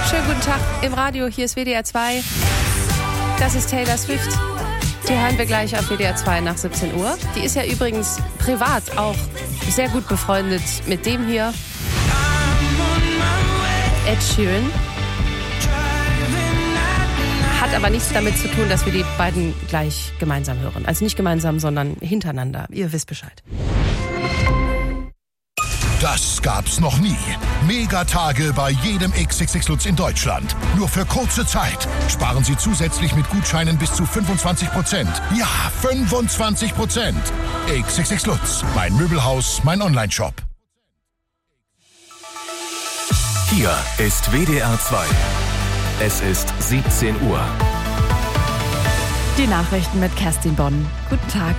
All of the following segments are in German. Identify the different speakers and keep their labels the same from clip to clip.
Speaker 1: Schönen guten Tag im Radio, hier ist WDR 2. Das ist Taylor Swift. Die hören wir gleich auf WDR 2 nach 17 Uhr. Die ist ja übrigens privat auch sehr gut befreundet mit dem hier, Ed Sheeran. Hat aber nichts damit zu tun, dass wir die beiden gleich gemeinsam hören. Also nicht gemeinsam, sondern hintereinander. Ihr wisst Bescheid.
Speaker 2: Das gab's noch nie. Megatage bei jedem XXX Lutz in Deutschland. Nur für kurze Zeit. Sparen Sie zusätzlich mit Gutscheinen bis zu 25%. Ja, 25%. XXX Lutz. Mein Möbelhaus, mein Onlineshop.
Speaker 3: Hier ist WDR 2. Es ist 17 Uhr.
Speaker 4: Die Nachrichten mit Kerstin Bonn. Guten Tag.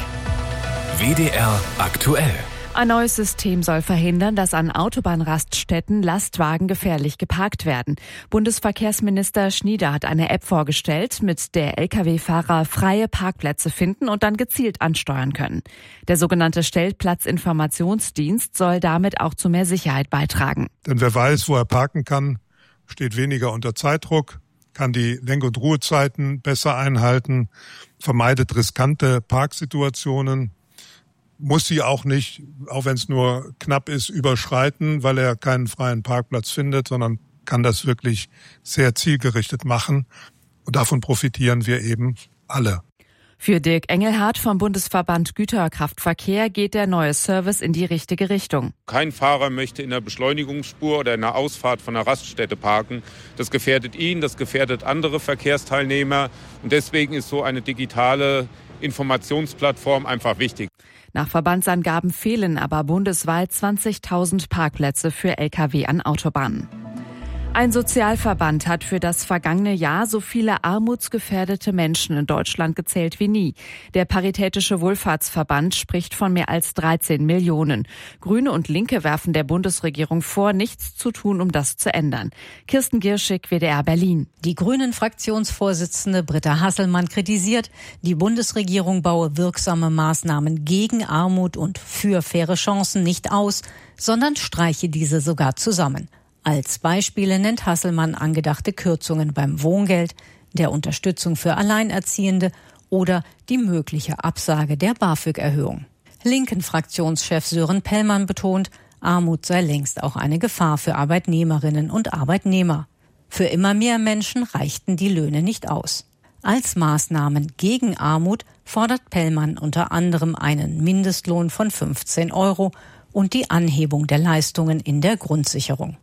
Speaker 3: WDR aktuell.
Speaker 4: Ein neues System soll verhindern, dass an Autobahnraststätten Lastwagen gefährlich geparkt werden. Bundesverkehrsminister Schnieder hat eine App vorgestellt, mit der Lkw-Fahrer freie Parkplätze finden und dann gezielt ansteuern können. Der sogenannte Stellplatzinformationsdienst soll damit auch zu mehr Sicherheit beitragen.
Speaker 5: Denn wer weiß, wo er parken kann, steht weniger unter Zeitdruck, kann die Lenk- und Ruhezeiten besser einhalten, vermeidet riskante Parksituationen, muss sie auch nicht, auch wenn es nur knapp ist, überschreiten, weil er keinen freien Parkplatz findet, sondern kann das wirklich sehr zielgerichtet machen. Und davon profitieren wir eben alle.
Speaker 4: Für Dirk Engelhardt vom Bundesverband Güterkraftverkehr geht der neue Service in die richtige Richtung.
Speaker 6: Kein Fahrer möchte in der Beschleunigungsspur oder in der Ausfahrt von einer Raststätte parken. Das gefährdet ihn, das gefährdet andere Verkehrsteilnehmer. Und deswegen ist so eine digitale Informationsplattform einfach wichtig.
Speaker 4: Nach Verbandsangaben fehlen aber bundesweit 20.000 Parkplätze für Lkw an Autobahnen. Ein Sozialverband hat für das vergangene Jahr so viele armutsgefährdete Menschen in Deutschland gezählt wie nie. Der Paritätische Wohlfahrtsverband spricht von mehr als 13 Millionen. Grüne und Linke werfen der Bundesregierung vor, nichts zu tun, um das zu ändern. Kirsten Gierschig, WDR Berlin.
Speaker 7: Die Grünen-Fraktionsvorsitzende Britta Hasselmann kritisiert, die Bundesregierung baue wirksame Maßnahmen gegen Armut und für faire Chancen nicht aus, sondern streiche diese sogar zusammen. Als Beispiele nennt Hasselmann angedachte Kürzungen beim Wohngeld, der Unterstützung für Alleinerziehende oder die mögliche Absage der BAföG-Erhöhung. Linken-Fraktionschef Sören Pellmann betont, Armut sei längst auch eine Gefahr für Arbeitnehmerinnen und Arbeitnehmer. Für immer mehr Menschen reichten die Löhne nicht aus. Als Maßnahmen gegen Armut fordert Pellmann unter anderem einen Mindestlohn von 15 € und die Anhebung der Leistungen in der Grundsicherung.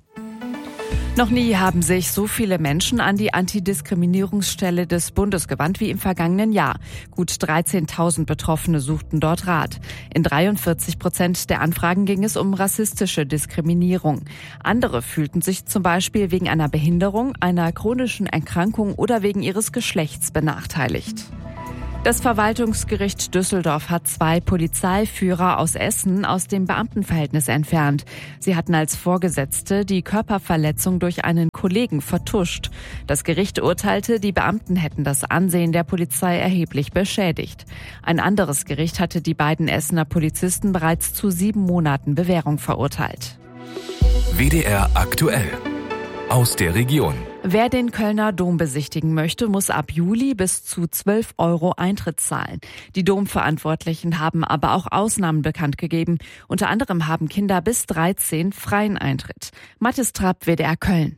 Speaker 4: Noch nie haben sich so viele Menschen an die Antidiskriminierungsstelle des Bundes gewandt wie im vergangenen Jahr. Gut 13.000 Betroffene suchten dort Rat. In 43% der Anfragen ging es um rassistische Diskriminierung. Andere fühlten sich zum Beispiel wegen einer Behinderung, einer chronischen Erkrankung oder wegen ihres Geschlechts benachteiligt. Das Verwaltungsgericht Düsseldorf hat 2 Polizeiführer aus Essen aus dem Beamtenverhältnis entfernt. Sie hatten als Vorgesetzte die Körperverletzung durch einen Kollegen vertuscht. Das Gericht urteilte, die Beamten hätten das Ansehen der Polizei erheblich beschädigt. Ein anderes Gericht hatte die beiden Essener Polizisten bereits zu 7 Monaten Bewährung verurteilt.
Speaker 3: WDR aktuell. Aus der Region.
Speaker 4: Wer den Kölner Dom besichtigen möchte, muss ab Juli bis zu 12 € Eintritt zahlen. Die Domverantwortlichen haben aber auch Ausnahmen bekannt gegeben. Unter anderem haben Kinder bis 13 freien Eintritt. Mathis Trapp, WDR Köln.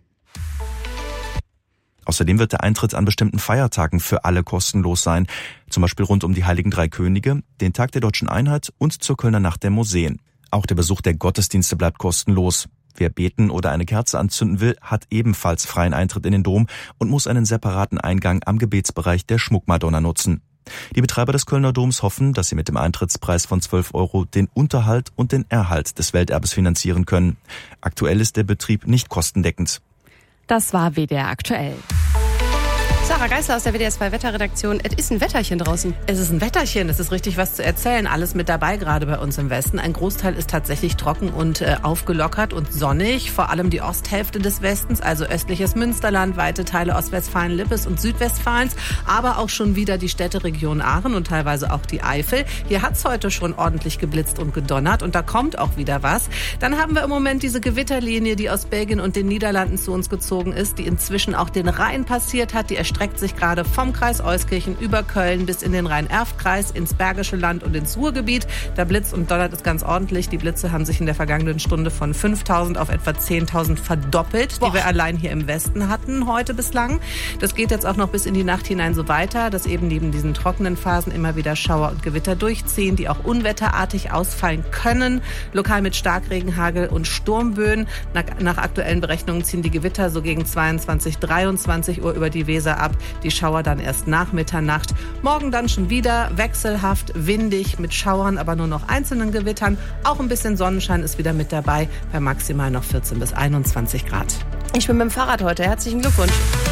Speaker 8: Außerdem wird der Eintritt an bestimmten Feiertagen für alle kostenlos sein. Zum Beispiel rund um die Heiligen Drei Könige, den Tag der Deutschen Einheit und zur Kölner Nacht der Museen. Auch der Besuch der Gottesdienste bleibt kostenlos. Wer beten oder eine Kerze anzünden will, hat ebenfalls freien Eintritt in den Dom und muss einen separaten Eingang am Gebetsbereich der Schmuckmadonna nutzen. Die Betreiber des Kölner Doms hoffen, dass sie mit dem Eintrittspreis von 12 € den Unterhalt und den Erhalt des Welterbes finanzieren können. Aktuell ist der Betrieb nicht kostendeckend.
Speaker 4: Das war WDR aktuell.
Speaker 1: Sarah Geisler aus der WDR 2 Wetterredaktion. Es ist ein Wetterchen draußen.
Speaker 9: Es ist ein Wetterchen, es ist richtig was zu erzählen. Alles mit dabei, gerade bei uns im Westen. Ein Großteil ist tatsächlich trocken und aufgelockert und sonnig. Vor allem die Osthälfte des Westens, also östliches Münsterland, weite Teile Ostwestfalen-Lippes und Südwestfalens. Aber auch schon wieder die Städteregion Aachen und teilweise auch die Eifel. Hier hat es heute schon ordentlich geblitzt und gedonnert und da kommt auch wieder was. Dann haben wir im Moment diese Gewitterlinie, die aus Belgien und den Niederlanden zu uns gezogen ist, die inzwischen auch den Rhein passiert hat. Die erstreckt sich gerade vom Kreis Euskirchen über Köln bis in den Rhein-Erft-Kreis, ins Bergische Land und ins Ruhrgebiet. Da blitzt und donnert es ganz ordentlich. Die Blitze haben sich in der vergangenen Stunde von 5.000 auf etwa 10.000 verdoppelt, die wir allein hier im Westen hatten heute bislang. Das geht jetzt auch noch bis in die Nacht hinein so weiter, dass eben neben diesen trockenen Phasen immer wieder Schauer und Gewitter durchziehen, die auch unwetterartig ausfallen können. Lokal mit Starkregen, Hagel und Sturmböen. Nach aktuellen Berechnungen ziehen die Gewitter so gegen 22, 23 Uhr über die Weser ab. Die Schauer dann erst nach Mitternacht. Morgen dann schon wieder wechselhaft, windig mit Schauern, aber nur noch einzelnen Gewittern. Auch ein bisschen Sonnenschein ist wieder mit dabei, bei maximal noch 14 bis 21 Grad.
Speaker 1: Ich bin mit dem Fahrrad heute. Herzlichen Glückwunsch.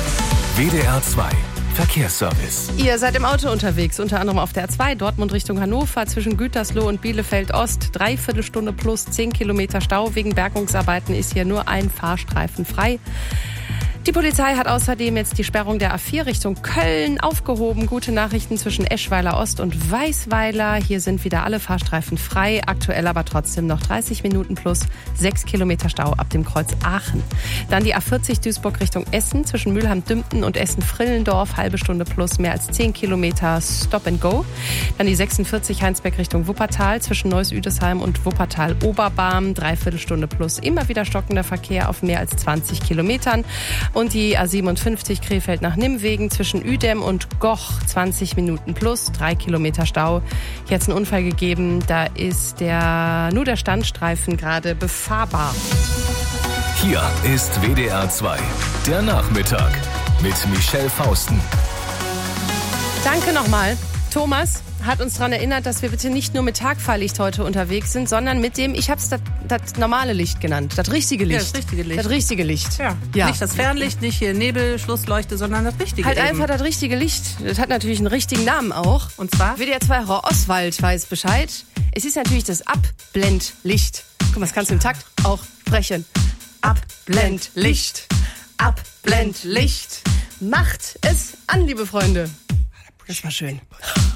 Speaker 3: WDR 2 Verkehrsservice.
Speaker 1: Ihr seid im Auto unterwegs, unter anderem auf der A2, Dortmund Richtung Hannover, zwischen Gütersloh und Bielefeld Ost. 3/4 Stunde plus 10 Kilometer Stau. Wegen Bergungsarbeiten ist hier nur ein Fahrstreifen frei. Die Polizei hat außerdem jetzt die Sperrung der A4 Richtung Köln aufgehoben. Gute Nachrichten zwischen Eschweiler Ost und Weißweiler. Hier sind wieder alle Fahrstreifen frei. Aktuell aber trotzdem noch 30 Minuten plus 6 Kilometer Stau ab dem Kreuz Aachen. Dann die A40 Duisburg Richtung Essen zwischen Mülheim-Dümpten und Essen-Frillendorf. Halbe Stunde plus mehr als 10 Kilometer Stop and Go. Dann die 46 Heinsberg Richtung Wuppertal zwischen Neuss-Üdesheim und Wuppertal-Oberbarm. 3/4 Stunde plus immer wieder stockender Verkehr auf mehr als 20 Kilometern. Und die A57 Krefeld nach Nimwegen zwischen Uedem und Goch 20 Minuten plus 3 Kilometer Stau. Hier hat es einen Unfall gegeben, da ist nur der Standstreifen gerade befahrbar.
Speaker 3: Hier ist WDR 2, der Nachmittag mit Michelle Fausten.
Speaker 1: Danke nochmal. Thomas hat uns daran erinnert, dass wir bitte nicht nur mit Tagfahrlicht heute unterwegs sind, sondern mit dem, ich habe es das normale Licht genannt, das richtige Licht.
Speaker 9: Ja, das richtige Licht.
Speaker 1: Das richtige Licht.
Speaker 9: Ja. Nicht das Fernlicht, nicht hier Nebel, Schlussleuchte, sondern das richtige
Speaker 1: Halt
Speaker 9: eben.
Speaker 1: einfach das richtige Licht. Das hat natürlich einen richtigen Namen auch.
Speaker 9: Und zwar?
Speaker 1: WDR 2 Frau Oswald weiß Bescheid. Es ist natürlich das Abblendlicht. Guck mal, das kannst du im Takt auch sprechen. Abblendlicht. Abblendlicht. Macht es an, liebe Freunde. Das war schön.